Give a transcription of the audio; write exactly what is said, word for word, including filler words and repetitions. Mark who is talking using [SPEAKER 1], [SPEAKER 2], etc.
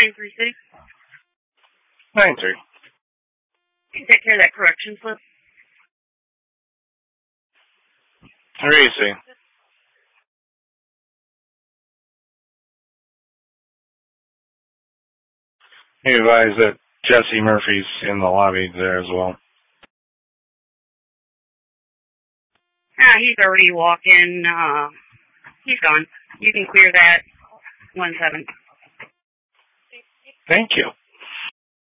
[SPEAKER 1] nine three six.
[SPEAKER 2] Nine three.
[SPEAKER 1] Can you take care of that correction slip?
[SPEAKER 2] Where is he? He advised that Jesse Murphy's in the lobby there as well.
[SPEAKER 1] Ah, he's already walking. Uh, he's gone. You can clear that one seven.
[SPEAKER 2] Thank you.